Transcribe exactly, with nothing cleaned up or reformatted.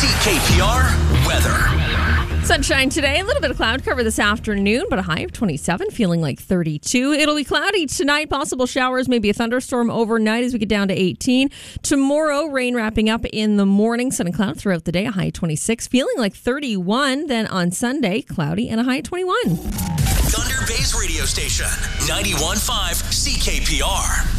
K P R weather. Sunshine today, a little bit of cloud cover this afternoon, but a high of twenty-seven, feeling like thirty-two. It'll be cloudy tonight, possible showers, maybe a thunderstorm overnight as we get down to eighteen. Tomorrow, rain wrapping up in the morning, sun and cloud throughout the day, a high of twenty-six, feeling like thirty-one. Then on Sunday, cloudy and a high of twenty-one. Thunder Bay's radio station, ninety-one point five C K P R.